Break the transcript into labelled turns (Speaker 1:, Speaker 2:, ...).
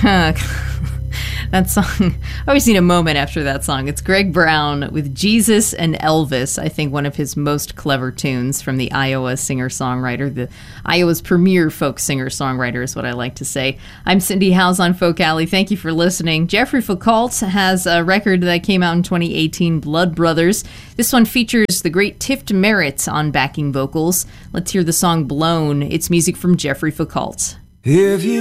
Speaker 1: That song, I always need a moment after that song. It's Greg Brown with Jesus and Elvis, I think one of his most clever tunes from the Iowa singer-songwriter. The Iowa's premier folk singer-songwriter is what I like to say. I'm Cindy Howes on Folk Alley. Thank you for listening. Jeffrey Foucault has a record that came out in 2018, Blood Brothers. This one features the great Tift Merritt on backing vocals. Let's hear the song Blown. It's music from Jeffrey Foucault.
Speaker 2: If you